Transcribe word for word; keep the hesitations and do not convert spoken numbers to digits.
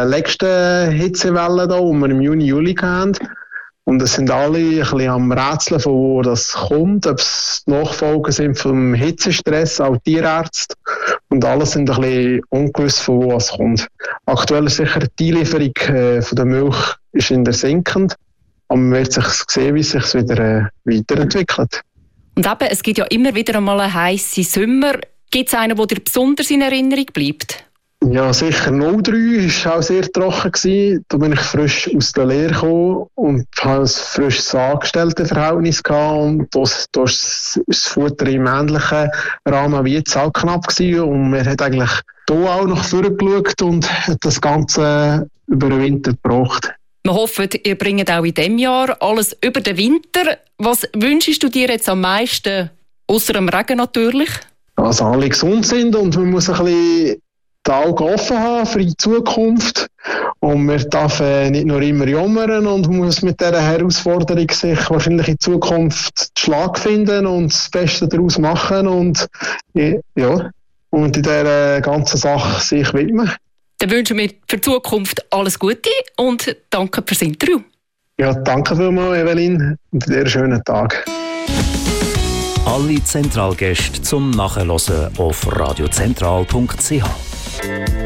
letzten Hitzewelle, da, die wir im Juni, Juli hatten. Und es sind alle ein bisschen am Rätseln, von wo das kommt, ob es Nachfolgen sind vom Hitzestress, auch Tierärzte. Und alle sind ein bisschen ungewiss, von wo es kommt. Aktuell ist sicher die Lieferung äh, von der Milch ist in der sinkend. Aber man wird sich sehen, wie es sich wieder äh, weiterentwickelt. Und eben, es gibt ja immer wieder einmal einen heissen Sommer. Gibt es einen, der dir besonders in Erinnerung bleibt? Ja, sicher null drei war auch sehr trocken gewesen. Da bin ich frisch aus der Lehre gekommen und hatte ein frisches Angestelltenverhältnis gehabt. Und das, das, das Futter im ähnlichen Rahmen wie jetzt auch knapp gewesen. Und man hat eigentlich hier auch noch vorgeschaut und hat das Ganze über den Winter gebracht. Wir hoffen, ihr bringt auch in diesem Jahr alles über den Winter. Was wünschst du dir jetzt am meisten? Ausser dem Regen natürlich. Dass alle gesund sind und man muss ein bisschen die Augen offen haben für die Zukunft. Und man darf äh, nicht nur immer jammern und muss mit dieser Herausforderung sich wahrscheinlich in Zukunft den Schlag finden und das Beste daraus machen und, ja, und in dieser ganzen Sache sich widmen. Dann wünschen wir für die Zukunft alles Gute und danke fürs Interview. Ja, danke vielmals, Evelyn, und einen schönen Tag. Alle Zentralgäste zum Nachhören auf radiozentral punkt c h.